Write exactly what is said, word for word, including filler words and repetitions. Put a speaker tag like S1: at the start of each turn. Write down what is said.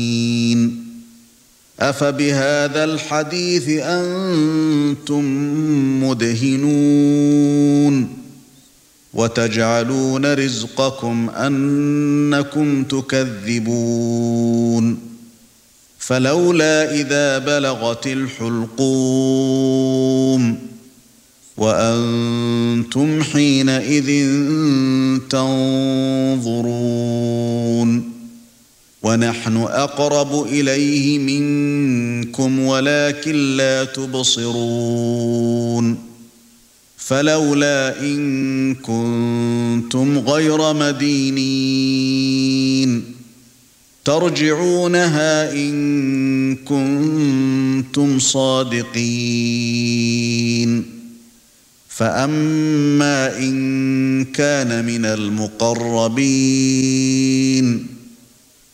S1: أفبهذا الحديث أنتم مدهنون وتجعلون رزقكم أنكم تكذبون فلولا إذا بلغت الحلقوم وأنتم حينئذ تنظرون ونحن أقرب إليه منكم ولكن لا تبصرون فلولا إن كنتم غير مدينين ترجعونها إن كنتم صادقين فأما إن كان من المقربين